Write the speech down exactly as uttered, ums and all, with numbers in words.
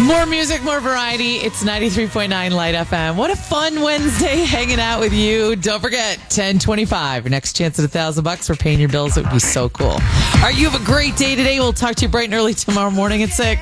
More music, more variety. It's ninety-three point nine Light F M. What a fun Wednesday hanging out with you. Don't forget, ten twenty-five. Your next chance at a thousand bucks for paying your bills. It would be so cool. All right, you have a great day today. We'll talk to you bright and early tomorrow morning at six.